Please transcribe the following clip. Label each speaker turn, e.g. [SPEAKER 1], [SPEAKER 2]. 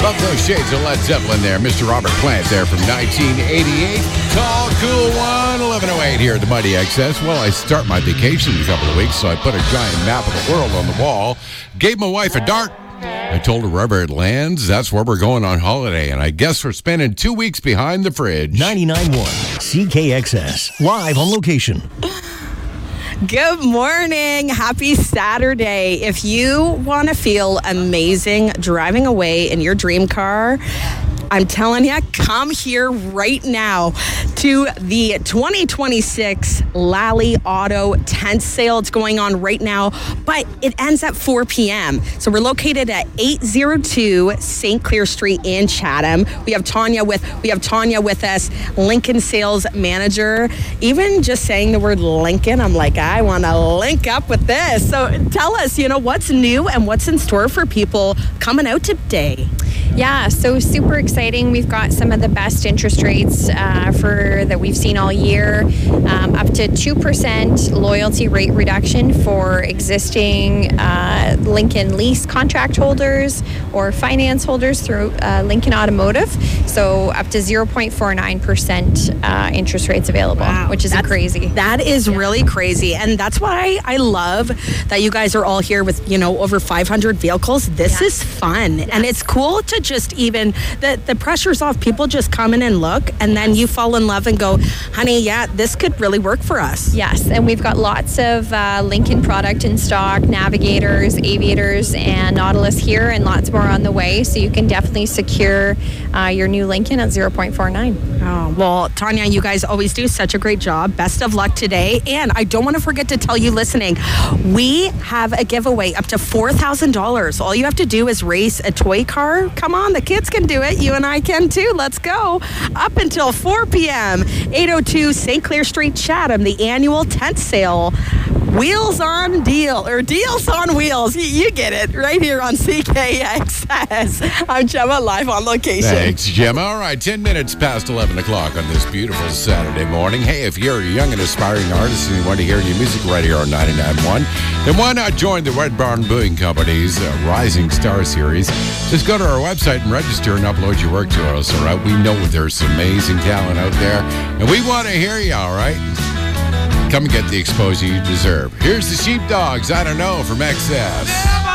[SPEAKER 1] Love those shades of Led Zeppelin there. Mr. Robert Plant there from 1988. Tall, cool one, 11:08 here at the Mighty XS. Well, I start my vacation in a couple of weeks, so I put a giant map of the world on the wall. Gave my wife a dart. I told her wherever it lands, that's where we're going on holiday. And I guess we're spending 2 weeks behind the fridge.
[SPEAKER 2] 99.1 CKXS, live on location.
[SPEAKER 3] Good morning. Happy Saturday. If you want to feel amazing driving away in your dream car, I'm telling you, come here right now to the 2026 Lally Auto tent sale. It's going on right now, but it ends at 4 p.m. So we're located at 802 St. Clair Street in Chatham. We have Tanya with us, Lincoln sales manager. Even just saying the word Lincoln, I'm like, I want to link up with this. So tell us, what's new and what's in store for people coming out today.
[SPEAKER 4] Yeah, so super exciting. We've got some of the best interest rates that we've seen all year, up to 2% loyalty rate reduction for existing Lincoln lease contract holders or finance holders through Lincoln Automotive. So up to 0.49% interest rates available, which is crazy.
[SPEAKER 3] That is really crazy. And that's why I love that you guys are all here with, over 500 vehicles. This is fun. And it's cool to just even, the pressure's off. People just come in and look, and then you fall in love and go, honey, this could really work for us.
[SPEAKER 4] Yes, and we've got lots of Lincoln product in stock, Navigators, Aviators, and Nautilus here, and lots more on the way. So you can definitely secure your new Lincoln at 0.49.
[SPEAKER 3] Oh, well, Tanya, you guys always do such a great job. Best of luck today. And I don't want to forget to tell you listening, we have a giveaway up to $4,000. All you have to do is race a toy car. Come on, the kids can do it. You and I can too. Let's go. Up until 4 p.m., 802 St. Clair Street, Chatham, the annual tent sale. Wheels on deal, or deals on wheels. You get it, right here on CKXS. I'm Gemma, live on location.
[SPEAKER 1] Thanks, Gemma. All right, 10 minutes past 11 o'clock on this beautiful Saturday morning. Hey, if you're a young and aspiring artist and you want to hear your music right here on 99.1, then why not join the Red Barn Brewing Company's Rising Star Series? Just go to our website and register and upload your work to us, all right? We know there's some amazing talent out there, and we want to hear you, all right? Come and get the exposure you deserve. Here's the Sheepdogs, I Don't Know, from XS.